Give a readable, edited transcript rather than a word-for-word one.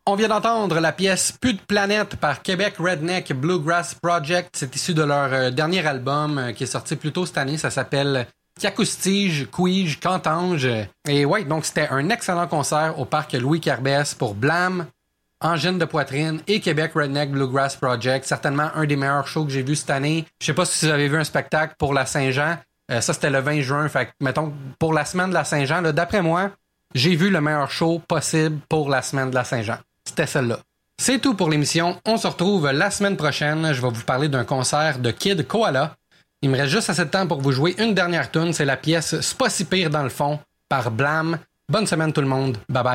On vient d'entendre la pièce Plus de planète par Québec Redneck Bluegrass Project. C'est issu de leur dernier album qui est sorti plus tôt cette année. Ça s'appelle Kiakoustige, Quige, Cantange. Et ouais, donc c'était un excellent concert au parc Louis Carbès pour Blam, Angine de poitrine et Québec Redneck Bluegrass Project. Certainement un des meilleurs shows que j'ai vu cette année. Je sais pas si vous avez vu un spectacle pour la Saint-Jean. Ça, c'était le 20 juin. Fait que, mettons, pour la semaine de la Saint-Jean, là, d'après moi, j'ai vu le meilleur show possible pour la semaine de la Saint-Jean. C'était celle-là. C'est tout pour l'émission. On se retrouve la semaine prochaine. Je vais vous parler d'un concert de Kid Koala. Il me reste juste assez de temps pour vous jouer une dernière tune. C'est la pièce C'est pas si pire dans le fond par Blam. Bonne semaine tout le monde. Bye bye.